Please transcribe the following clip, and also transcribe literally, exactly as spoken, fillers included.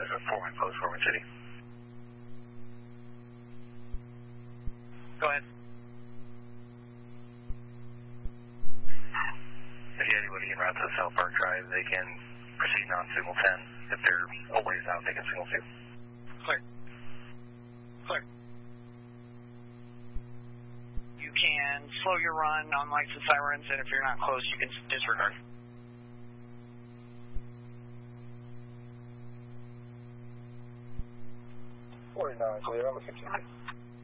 There's a four one close for Wind City. Go ahead. If you have anybody en route to South Park Drive, they can proceed non-signal ten. If they're a ways out, they can signal two. Clear. Clear. You can slow your run on lights and sirens, and if you're not close, you can disregard. forty-nine, clear. I'm a fifteen.